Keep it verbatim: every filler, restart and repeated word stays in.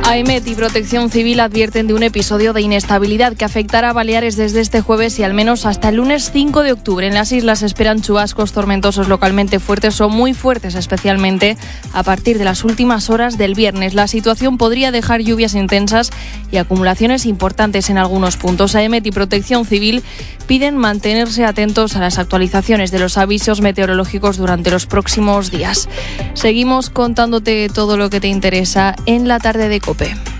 AEMET y Protección Civil advierten de un episodio de inestabilidad que afectará a Baleares desde este jueves y al menos hasta el lunes cinco de octubre. En las islas se esperan chubascos tormentosos localmente fuertes o muy fuertes, especialmente a partir de las últimas horas del viernes. La situación podría dejar lluvias intensas y acumulaciones importantes en algunos puntos. AEMET y Protección Civil piden mantenerse atentos a las actualizaciones de los avisos meteorológicos durante los próximos días. Seguimos contándote todo lo que te interesa en la tarde de COPE.